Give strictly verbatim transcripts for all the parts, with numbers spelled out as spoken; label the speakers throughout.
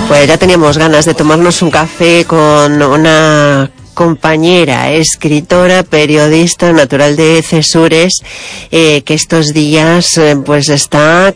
Speaker 1: Pues ya teníamos ganas de tomarnos un café con una compañera, escritora, periodista, natural de Cesures, eh, que estos días eh, pues está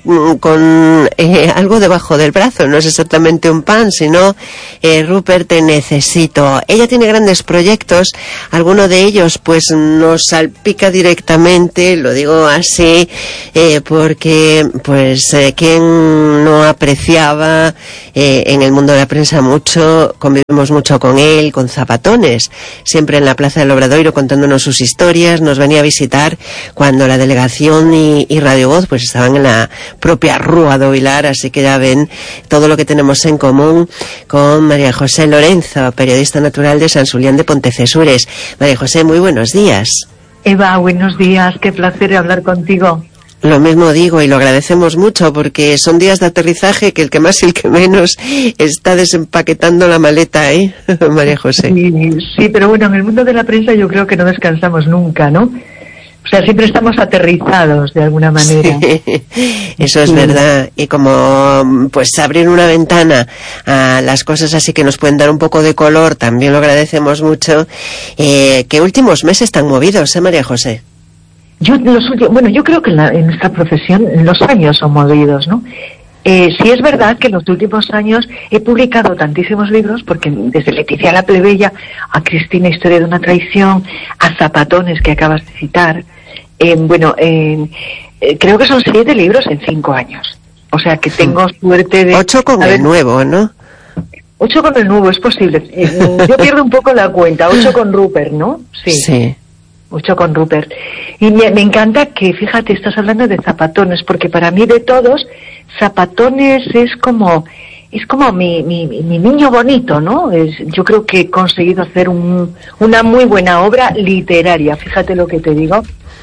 Speaker 1: con eh, algo debajo del brazo. No es exactamente un pan, sino eh, Rupert, te necesito. Ella tiene grandes proyectos, alguno de ellos pues nos salpica directamente, lo digo así, eh, porque pues eh, quien no apreciaba eh, en el mundo de la prensa mucho, convivimos mucho con él, con Zapatones, siempre en la Plaza del Obradoiro contándonos sus historias. Nos venía a visitar cuando la delegación y, y Radio Voz pues estaban en la propia Rúa do Vilar, así que ya ven todo lo que tenemos en común con María José Lorenzo, periodista natural de San Xulián de Pontecesures. María José, muy buenos días.
Speaker 2: Eva, buenos días, qué placer hablar contigo.
Speaker 1: Lo mismo digo, y lo agradecemos mucho, porque son días de aterrizaje que el que más y el que menos está desempaquetando la maleta, ¿eh, María José?
Speaker 2: Sí, sí, pero bueno, en el mundo de la prensa yo creo que no descansamos nunca, ¿no? O sea, siempre estamos aterrizados de alguna manera.
Speaker 1: Sí, eso es sí. verdad. Y como pues abrir una ventana a las cosas así que nos pueden dar un poco de color, también lo agradecemos mucho. Eh, ¿Qué últimos meses tan movidos, eh, María José?
Speaker 2: Yo, los últimos, bueno, yo creo que en, la, en nuestra profesión los años son movidos, ¿no? Eh, sí es verdad que en los últimos años he publicado tantísimos libros, porque desde Leticia la Plebeya a Cristina, Historia de una traición, a Zapatones, que acabas de citar, eh, bueno, eh, eh, creo que son siete libros en cinco años. O sea que tengo suerte de...
Speaker 1: Ocho con el nuevo, ¿no?
Speaker 2: Ocho con el nuevo, es posible. Eh, yo pierdo un poco la cuenta. Ocho con Rupert, ¿no? Sí.
Speaker 1: Sí.
Speaker 2: Mucho con Rupert. Y me, me encanta que, fíjate, estás hablando de Zapatones, porque para mí de todos, Zapatones es como, es como mi, mi, mi niño bonito, ¿no? Es, yo creo que he conseguido hacer un, una muy buena obra literaria, fíjate lo que te digo,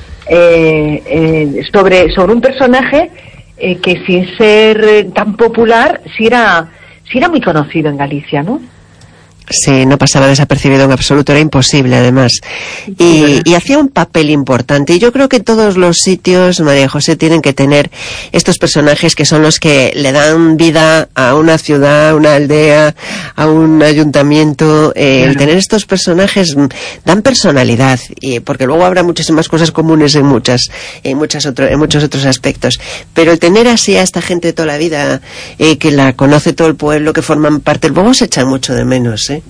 Speaker 2: eh, eh, sobre, sobre un personaje eh, que sin ser tan popular, sí era, sí era muy conocido en Galicia, ¿no?
Speaker 1: Sí, no pasaba desapercibido en absoluto, era imposible además. Y, y hacía un papel importante. Y yo creo que todos los sitios, María José, tienen que tener estos personajes que son los que le dan vida a una ciudad, a una aldea, a un ayuntamiento. Eh, claro. El tener estos personajes dan personalidad, y porque luego habrá muchísimas cosas comunes en muchas, en muchas otro, en muchos otros aspectos. Pero el tener así a esta gente de toda la vida, eh, que la conoce todo el pueblo, que forman parte, luego se echan mucho de menos, ¿eh?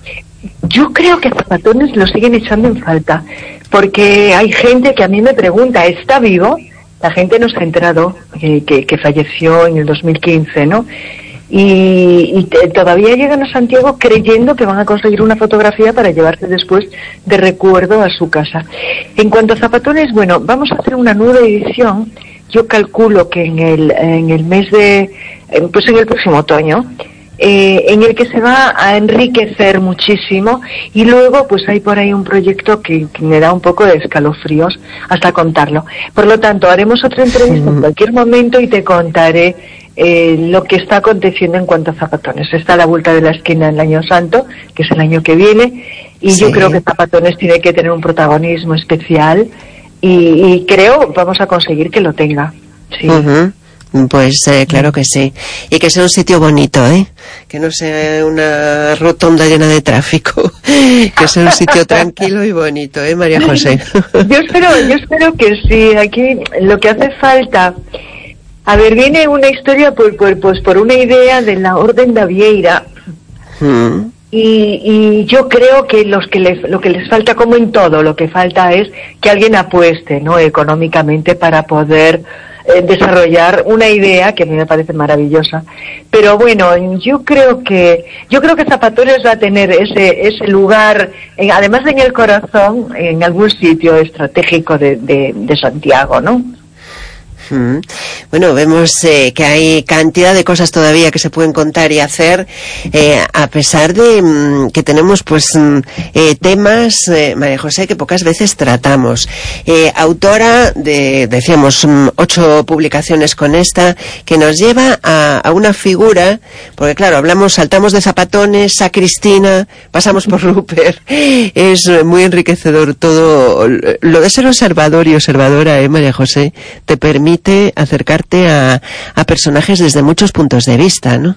Speaker 2: Yo creo que Zapatones lo siguen echando en falta, porque hay gente que a mí me pregunta, ¿está vivo? La gente no se ha enterado que, que, que falleció en el dos mil quince, ¿no? Y, y te, todavía llegan a Santiago creyendo que van a conseguir una fotografía para llevarse después de recuerdo a su casa. En cuanto a Zapatones, bueno, vamos a hacer una nueva edición. Yo calculo que en el, en el mes de, pues en el próximo otoño, Eh, en el que se va a enriquecer muchísimo, y luego pues hay por ahí un proyecto que, que me da un poco de escalofríos hasta contarlo. Por lo tanto, haremos otra entrevista en cualquier momento y te contaré eh, lo que está aconteciendo en cuanto a Zapatones. Está a la vuelta de la esquina el Año Santo, que es el año que viene, y sí. Yo creo que Zapatones tiene que tener un protagonismo especial, y, y creo vamos a conseguir que lo tenga. Sí. Uh-huh.
Speaker 1: Pues eh, claro que sí. Y que sea un sitio bonito, ¿eh? Que no sea una rotonda llena de tráfico. Que sea un sitio tranquilo y bonito, ¿eh, María José?
Speaker 2: Yo espero, yo espero que sí. Aquí lo que hace falta... A ver, viene una historia por, por, pues por una idea de la Orden da Vieira. Mm. Y, y yo creo que los que les, lo que les falta, como en todo, lo que falta es que alguien apueste, ¿no?, económicamente para poder eh, desarrollar una idea que a mí me parece maravillosa. Pero bueno, yo creo que yo creo que Zapatones va a tener ese ese lugar, en, además en el corazón, en algún sitio estratégico de, de, de Santiago, ¿no?
Speaker 1: Mm. Bueno, vemos eh, que hay cantidad de cosas todavía que se pueden contar y hacer, eh, a pesar de mm, que tenemos pues mm, eh, temas, eh, María José, que pocas veces tratamos. Eh, autora de, decíamos, mm, ocho publicaciones con esta, que nos lleva a, a una figura, porque claro, hablamos, saltamos de Zapatones a Cristina, pasamos por Rupert. Es muy enriquecedor todo. Lo de ser observador y observadora, eh, María José, te permite acercarte a, a personajes desde muchos puntos de vista, ¿no?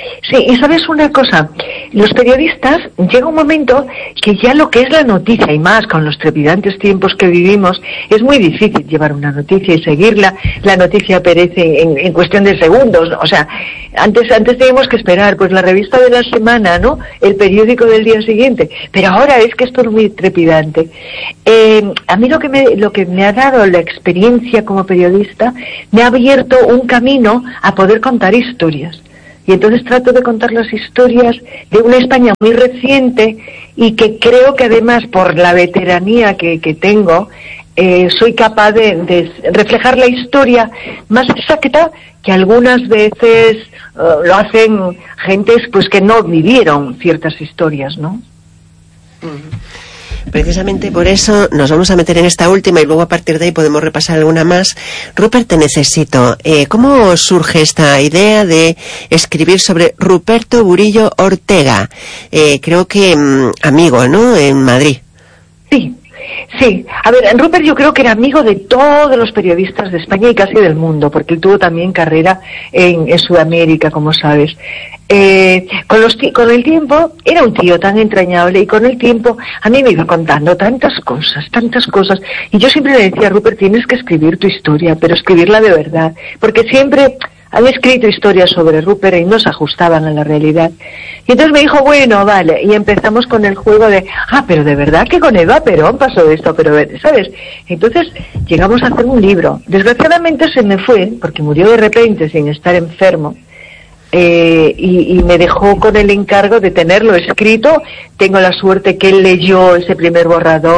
Speaker 2: Sí, y sabes una cosa, los periodistas llega un momento que ya lo que es la noticia, y más con los trepidantes tiempos que vivimos, es muy difícil llevar una noticia y seguirla. La noticia perece en, en cuestión de segundos, ¿no? O sea, antes antes teníamos que esperar, pues la revista de la semana, ¿no? El periódico del día siguiente, pero ahora es que esto es muy trepidante. Eh, a mí lo que me lo que me ha dado la experiencia como periodista, me ha abierto un camino a poder contar historias. Y entonces trato de contar las historias de una España muy reciente y que creo que además por la veteranía que, que tengo, eh, soy capaz de, de reflejar la historia más exacta que algunas veces uh, lo hacen gentes pues que no vivieron ciertas historias, ¿no?
Speaker 1: Precisamente por eso nos vamos a meter en esta última y luego a partir de ahí podemos repasar alguna más. Rupert, te necesito. Eh, ¿Cómo surge esta idea de escribir sobre Ruperto Burillo Ortega? Eh, creo que mm, amigo, ¿no? En Madrid.
Speaker 2: Sí. Sí, a ver, Rupert yo creo que era amigo de todos los periodistas de España y casi del mundo, porque él tuvo también carrera en, en Sudamérica, como sabes. Eh, con, los, con el tiempo, era un tío tan entrañable y con el tiempo a mí me iba contando tantas cosas, tantas cosas. Y yo siempre le decía, Rupert, tienes que escribir tu historia, pero escribirla de verdad, porque siempre han escrito historias sobre Rupert y no se ajustaban a la realidad. Y entonces me dijo, bueno, vale, y empezamos con el juego de, ah, pero de verdad que con Eva Perón pasó esto, pero, ¿sabes? Entonces llegamos a hacer un libro. Desgraciadamente se me fue, porque murió de repente sin estar enfermo, eh, y, y me dejó con el encargo de tenerlo escrito. Tengo la suerte que él leyó ese primer borrador